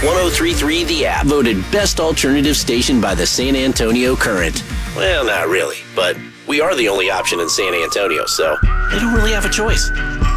1033 The App, voted best alternative station by the San Antonio Current. Well, not really, but we are the only option in San Antonio, so they don't really have a choice.